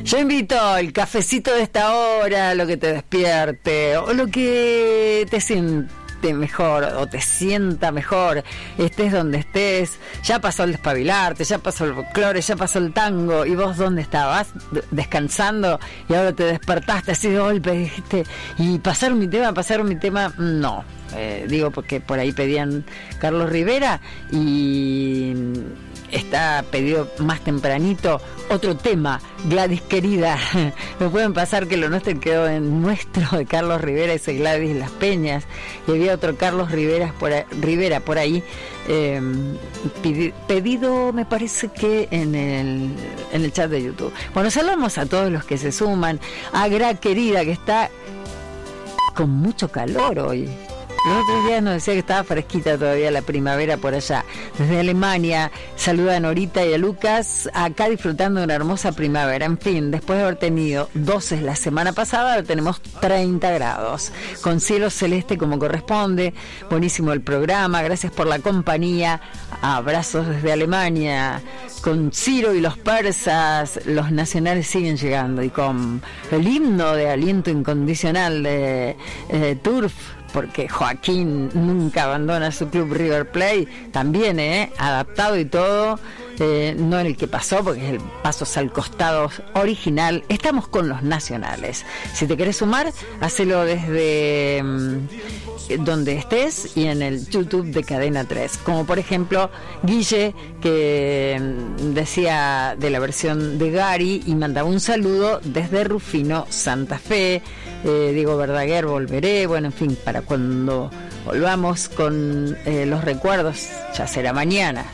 Yo invito el cafecito de esta hora, lo que te despierte, o lo que te siente mejor, o te sienta mejor, estés donde estés. Ya pasó el despabilarte, ya pasó el folclore, ya pasó el tango, y vos dónde estabas, descansando, y ahora te despertaste así de golpe, dijiste, y pasaron mi tema, no. Digo porque por ahí pedían Carlos Rivera y está pedido más tempranito otro tema, Gladys querida. No pueden pasar que lo nuestro quedó en nuestro de Carlos Rivera, ese Gladys Las Peñas, y había otro Carlos Rivera por ahí, pedido me parece que en el chat de YouTube. Bueno, saludamos a todos los que se suman, a Gra querida que está con mucho calor hoy. Los otros días nos decía que estaba fresquita todavía la primavera por allá. Desde Alemania saluda a Norita y a Lucas, acá disfrutando de una hermosa primavera. En fin, después de haber tenido 12 la semana pasada, ahora tenemos 30 grados, con cielo celeste como corresponde. Buenísimo el programa, gracias por la compañía. Abrazos desde Alemania. Con Ciro y los persas, los nacionales siguen llegando, y con el himno de aliento incondicional de Turf, porque Joaquín nunca abandona su club River Plate, también adaptado y todo, no el que pasó, porque es el Pasos al Costado original. Estamos con los nacionales. Si te querés sumar, hacelo desde donde estés y en el YouTube de Cadena 3, como por ejemplo Guille, que decía de la versión de Gary y mandaba un saludo desde Rufino, Santa Fe. Diego Verdaguer, volveré, bueno, en fin, para cuando volvamos con los recuerdos, ya será mañana,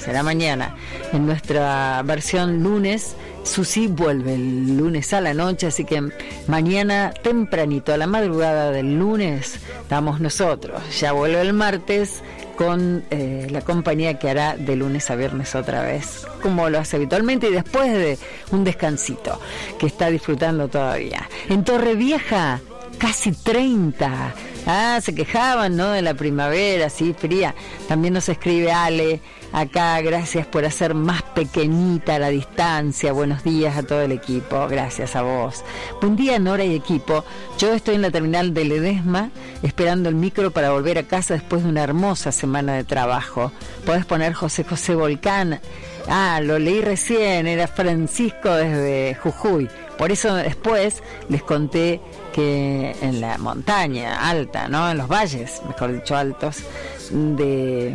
en nuestra versión lunes. Susi vuelve el lunes a la noche, así que mañana tempranito, a la madrugada del lunes, estamos nosotros. Ya vuelve el martes con la compañía que hará de lunes a viernes otra vez, como lo hace habitualmente, y después de un descansito que está disfrutando todavía. En Torrevieja, casi 30. Se quejaban, ¿no?, de la primavera, así fría. También nos escribe Ale acá, gracias por hacer más pequeñita la distancia. Buenos días a todo el equipo, gracias a vos. Buen día, Nora y equipo. Yo estoy en la terminal de Ledesma, esperando el micro para volver a casa después de una hermosa semana de trabajo. Podés poner José José Volcán. Lo leí recién, era Francisco desde Jujuy. Por eso después les conté que en la montaña alta, ¿no?, en los valles, mejor dicho, altos de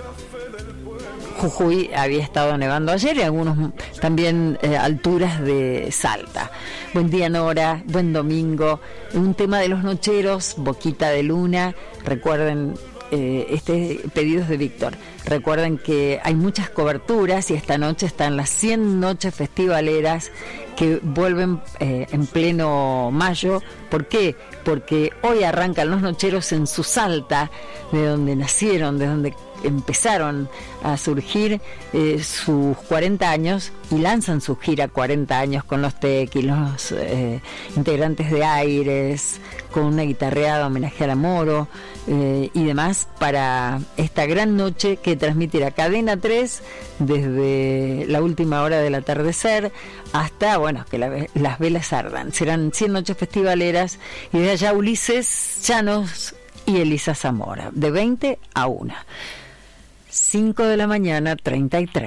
Jujuy había estado nevando ayer, y algunos también alturas de Salta. Buen día, Nora, buen domingo. Un tema de los nocheros, Boquita de Luna. Recuerden, pedidos de Víctor. Recuerden que hay muchas coberturas, y esta noche están las 100 noches festivaleras que vuelven en pleno mayo. ¿Por qué? Porque hoy arrancan los nocheros en su Salta, de donde nacieron, de donde empezaron a surgir sus 40 años, y lanzan su gira 40 años con los Tequis, los integrantes de Aires, con una guitarreada homenaje a la Moro y demás, para esta gran noche que transmitirá Cadena 3 desde la última hora del atardecer hasta, bueno, que las velas ardan. Serán 100 noches festivaleras, y de allá Ulises Llanos y Elisa Zamora, de 20 a 1. 5 de la mañana, 33.